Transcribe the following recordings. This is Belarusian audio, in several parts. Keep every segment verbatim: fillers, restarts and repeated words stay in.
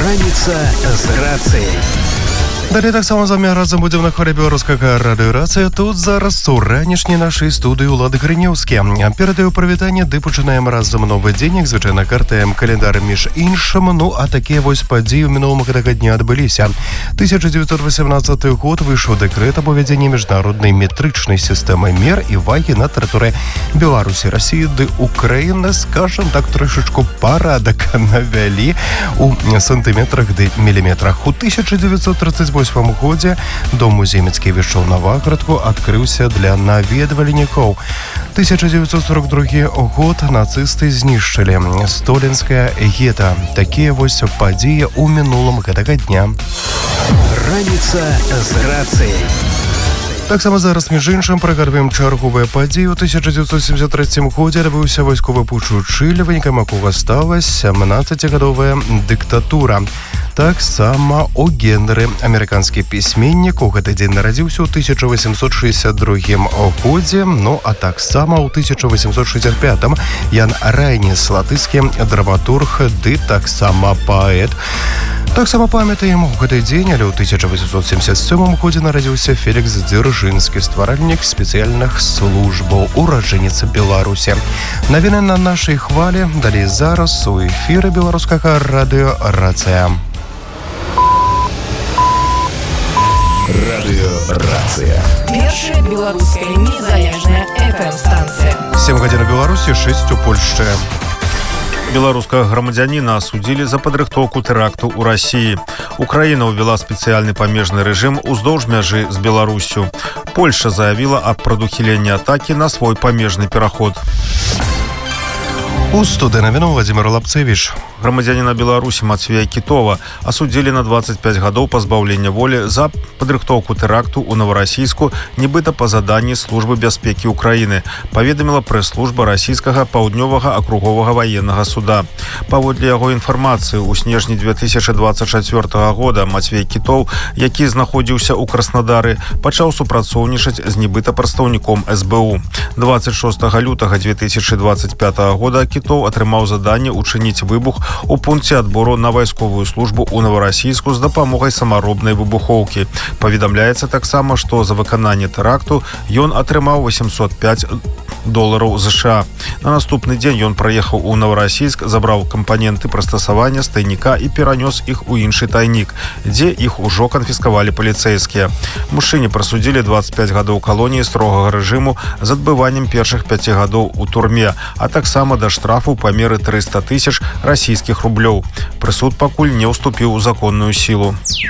Раніца з рацыяй. Далей таксама з вами разам будзем на хвале беларускага радыёрацыя. Тут зараз у ранішняй нашай студыі Улад Грынеўскі. Перадаю прывітанне, ды пачынаем разам новы дзень, як звычайна картаем календар між іншым. Ну, а такія вось падзеі ў мінулым гэтага дня адбыліся. тысяча девятьсот восемнадцаты год выйшаў дэкрэт аб увядзенні міжнароднай метрычнай сістэмы мер і вагі на тэрыторыі Беларусі, Расіі ды Украіны, скажам так, трошачку парадак навялі у сантыметрах ды міліметрах. У тысяча девятьсот тридцать восьмым годзе дом музей-міцкі вішоў на Ваградку адкрыўся для наведвальнікаў. тысяча девятьсот сорок другі год нацысты знішчылі Столінскае гета. Такія вось падзеі ў мінулым гэтага дня. Раніца з рацыяй. Таксама зараз, між іншым, прыгадваем чарговыя падзеі. У тысяча девятьсот семьдесят третьем годзе адбыўся вайсковы путч у Чылі, вынікам якога стала сямнаццацігадовая дыктатура. Таксама у Генры, амерыканскі пісьменнік, у гэты дзень нарадзіўся ў тысяча восемьсот шестьдесят другім годзе. Ну, а таксама ў тысяча восемьсот шестьдесят пятым Ян Райніс, латышскі драматург ды таксама паэт. Таксама памятаем, у гэты дзень, але ў тысяча восемьсот семьдесят сёмым годзе нарадзіўся Фелікс Дзяржынскі, стваральнік спецыяльных службаў, ураджэнец Беларусі. Навіны на нашай хвалі, далей зараз у эфіры беларускага радыё-рацыя. Радыё-рацыя. Першая беларуская незалежная эф эм-станцыя. сем гадзін у Беларусі, шэсць у Польшчы. Беларускага грамадзяніна асудзілі за падрыхтоўку тэракту ў Расіі. Украіна ўвяла спецыяльны памежны рэжым уздоўж мяжы з Беларуссю. Польша заявіла аб прадухіленні атакі на свой памежны пераход. У студыі навіну Владзімір Лапцевіч. Грамадзяніна Беларусі Мацвея Кітова асудзілі на двадцать пять гадоў пазбаўлення волі за падрыхтоўку тэракту ў Новарасійску, нібыта па заданні службы бяспекі Украіны, паведаміла прэс-служба расійскага паўднёвага акруговага ваеннага суда. Паводле яго інфармацыі, у снежні две тысячи двадцать четвёртага года Мацвей Кітоў, які знаходзіўся ў Краснадары, пачаў супрацоўнічаць з нібыта прадстаўніком эс бэ у. двадцать шостага лютага две тысячи двадцать пятага года Кітоў атрымаў заданне учыніць выбух у пункце адбору на вайсковую службу ў Новарасійску з дапамогай самаробнай выбухоўкі. Паведамляецца таксама, што за выкананне тэракту ён атрымаў восемьсот пять долараў США. На наступны дзень ён праехаў у Новарасійск, забраў кампаненты прыстасавання з тайніка і перанёс іх у іншы тайнік, дзе іх ужо канфіскавалі паліцэйскія. Мужчыне прысудзілі двадцать пять гадоў калоніі строгага рэжыму з адбываннем першых пяці гадоў у турме, а таксама да штрафу памеры триста тысяч расійскіх рублёў. Прысуд пакуль не ўступіў у законную сілу.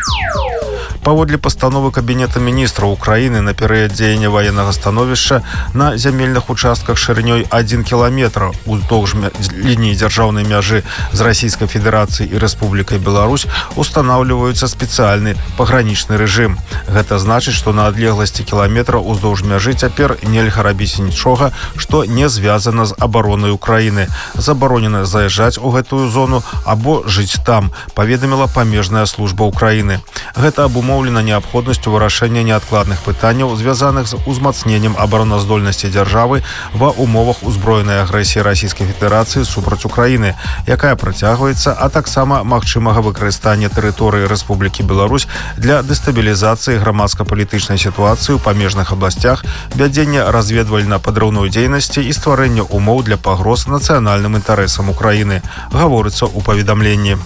Паводле пастановы Кабінета міністраў Украіны на перыяд дзеяння ваеннага становішча на зямельных участках шырынёй адзін кіламетр уздоўж лініі дзяржаўнай мяжы з Расійскай Федэрацыяй і Рэспублікай Беларусь устанаўліваецца спецыяльны пагранічны рэжым. Гэта значыць, што на адлегласці кіламетра уздоўж мяжы цяпер нельга рабіць нічога, што не звязана з абаронай Украіны. Забаронена заязджаць у гэтую зону або жыць там, паведаміла памежная служба Украіны. Гэта абумоўлена неабходнасцю вырашэння неадкладных пытанняў, звязаных з узмацненнем абароназдольнасці дзяржавы ва ўмовах узброенай агрэсіі Расійскай Федэрацыі супраць Украіны, якая працягваецца, а таксама магчымага выкарыстання тэрыторыі Рэспублікі Беларусь для дэстабілізацыі грамадска-палітычнай сітуацыі ў памежных абласцях, вядзення разведвальна-падрыўной дзейнасці і стварэння ўмоў для пагроз нацыянальным інтарэсам Украіны, гаворыцца ў паведамленні.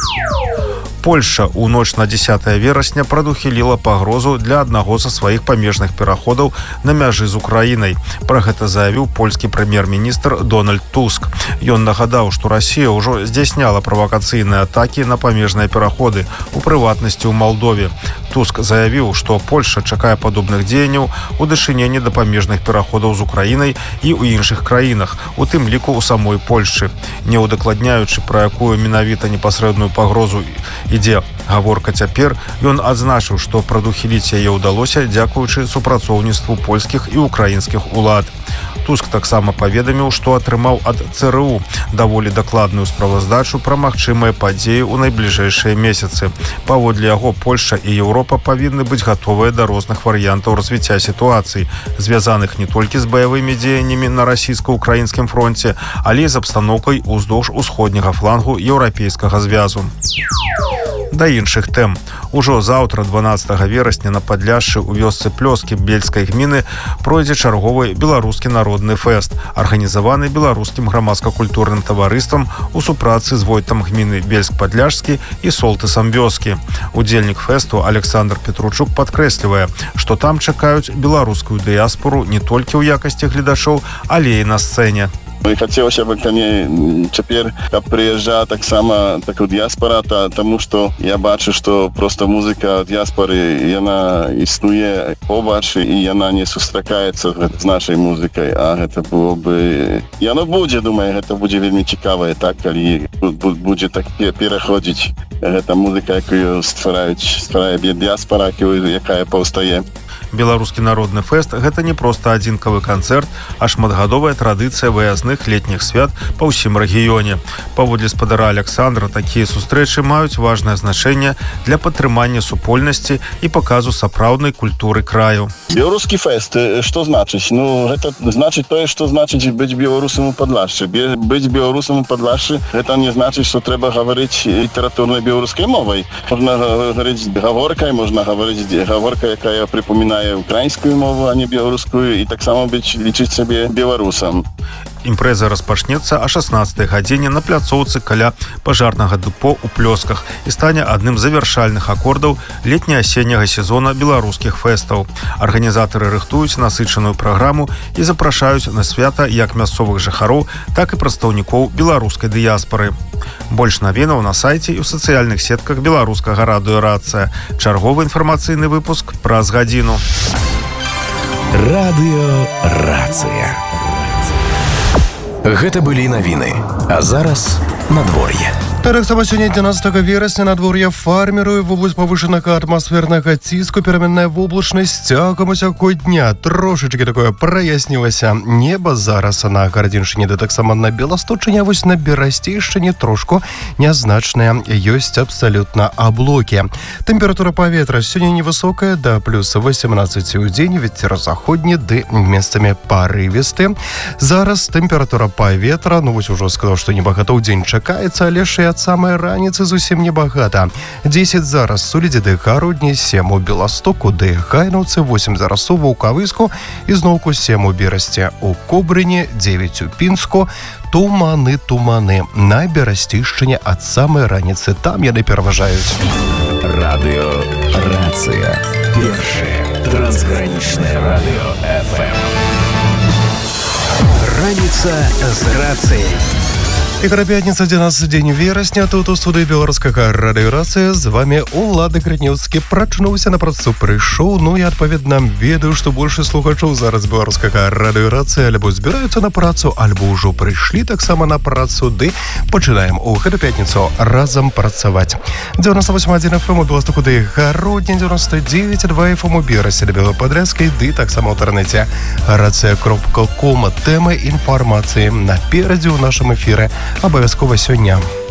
Польша ў ноч на дзесятае верасня прадухіліла пагрозу для аднаго са сваіх памежных пераходаў на мяжы з Украінай. Пра гэта заявіў польскі прэм'ер-міністр Дональд Туск. Ён нагадаў, што Расія ўжо здзяйсняла правакацыйныя атакі на памежныя пераходы, у прыватнасці ў Малдове. Туск заявіў, што Польша чакае падобных дзеянняў у дачыненні да памежных пераходаў з Украінай і ў іншых краінах, у тым ліку ў самой Польшчы. Не ўдакладняючы, пра якую менавіта непасрэдную пагрозу ідзе гаворка цяпер, ён адзначыў, што прадухіліць яе ўдалося дзякуючы супрацоўніцтву польскіх і украінскіх улад. Туск таксама паведаміў, што атрымаў ад цэ эр у даволі дакладную справаздачу пра магчымыя падзеі ў найбліжэйшыя месяцы. Паводле яго, Польша і Еўропа павінны быць гатовыя да розных варыянтаў развіцця сітуацый, звязаных не толькі з баявымі дзеяннямі на расійска-украінскім фронце, але і з абстаноўкай уздоўж усходняга флангу еўрапейскага звязу. да іншых тэм. Ужо заўтра дванаццатага верасня на Падляшшы у вёсцы Плёскі Бельскай гміны пройдзе чарговы беларускі народны фэст, арганізаваны беларускім грамадска-культурным таварыствам у супрацы з войтам гміны Бельск-Падляшскі і Солтысам вёскі. Удзельнік фэсту Александр Петручук падкрэслівае, што там чакаюць беларускую дыяспору не толькі ў якасці гледачоў, але і на сцэне. Ну і хацелася б, калі цяпер, каб прыязджала таксама такая дыяспора, та, таму што я бачу, што проста музыка дыяспоры, яна існуе побач, і яна не сустракаецца з нашай музыкай, а гэта было бы... Яно будзе, думаю, гэта будзе вельмі цікава, так, калі будзе так пераходзіць гэта музыка, якую ствараюць, стварае дыяспора, якая паўстае. Беларускі народны фэст – гэта не проста адзінкавы канцэрт, а шматгадовая традыцыя выязных летніх свят па ўсім рэгіёне. Паводле спадара Александра, такія сустрэчы маюць важнае значэнне для падтрымання супольнасці і паказу сапраўднай культуры краю. Беларускі фэст, што значыць? Ну, гэта значыць тое, што значыць быць беларусам у Падляшшы. Быць беларусам у Падляшшы, гэта не значыць, што трэба гаварыць літаратурнай беларускай мовай. Можна гаварыць гаворкай, можна гаварыць гаворка, якая прыпамінае украінскую мову, а не беларускую, і таксама быць лічыць сябе беларусам. Імпрэза распачнецца а шаснаццатай гадзіне на пляцоўцы каля пажарнага дэпо ў Плёсках і стане адным з завяршальных акордаў летне-асенняга сезона беларускіх фэстаў. Арганізатары рыхтуюць насычаную праграму і запрашаюць на свята як мясцовых жыхароў, так і прадстаўнікоў беларускай дыяспары. Больш навінаў на сайце і ў сацыяльных сетках беларускага радыё «Рацыя». Чарговы інфармацыйны выпуск праз гадзіну. Радыё «Рацыя». Гэта былі навіны, а зараз надвор'е. Таксама сёння адзінаццатага верасня надвор'е фарміруе вобласць павышанага атмасфернага ціску, пераменная воблачнасць цягам усякой дня. Трошачкі такое праяснілася неба зараз на Гарадзіншчыне, да таксама на Беласточыне, вось на Берасцейшчыне трошку нязначныя ёсць абсалютна аблокі. Тэмпература паветра сёння невысокая, да плюс восемнадцаць у дзень, вецер заходні, ды месцамі парывісты. Зараз тэмпература паветра, ну вось ужо сказаў, што небагата ў дзень чакаецца, але ж і ад самай раніцы зусім небагата. дзесяць зараз Сулідзе ды Гародні, сем у Беластоку ды Гайнаўцы, восем зараз у Ваўкавыску, і зноўку сем у Берасце, у Кобрыні, дзевяць у Пінску. Туманы, туманы на Берасцейшчыне ад самай раніцы, там яны пераважаюць. Радыё «Рацыя». Першае трансгранічнае радыё эф эм. Раніца з рацыяй. Ігра пятніца, адзінаццаты дзень верасня, тут у студыі беларускага радыё «Рацыя». З вами Улады Грынеўскі. Прачнуўся на працу, прыйшоў, ну і адпаведна ведаю, што больше слухачоў зараз беларускага радыё «Рацыя» альбо збіраюцца на працу, альбо ўжо прыйшлі таксама на працу, ды пачынаем у гэту пятніцу разам працаваць. дзевяносто восемь адзін эф эм у Беластоку ды Гародні, дзевяносто девять два эф эм у Берасе да Белападляшскай, ды таксама ў інтэрнэце рацыя кропка ком. Тэмы інфармацыі наперадзе ў нашым эфіры абавязкова сёння.